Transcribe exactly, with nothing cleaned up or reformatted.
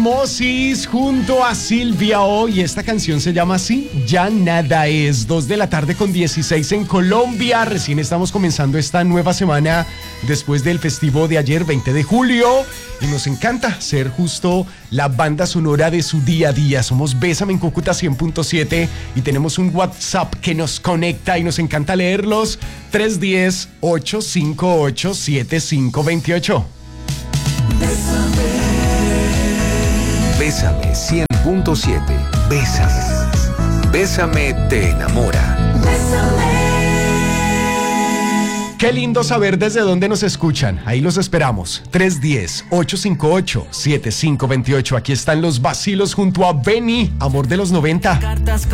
Mosis junto a Silvia O y esta canción se llama así, Ya Nada Es. Dos de la tarde con dieciséis en Colombia. Recién estamos comenzando esta nueva semana después del festivo de ayer, veinte de julio, y nos encanta ser justo la banda sonora de su día a día. Somos Bésame en Cúcuta cien punto siete y tenemos un WhatsApp que nos conecta y nos encanta leerlos. tres uno cero, ocho cinco ocho, siete cinco dos ocho. Bésame cien punto siete. Bésame. Bésame te enamora. Bésame. Qué lindo saber desde dónde nos escuchan. Ahí los esperamos. tres uno cero, ocho cinco ocho, siete cinco dos ocho. Aquí están los vacilos junto a Benny, amor de los noventa.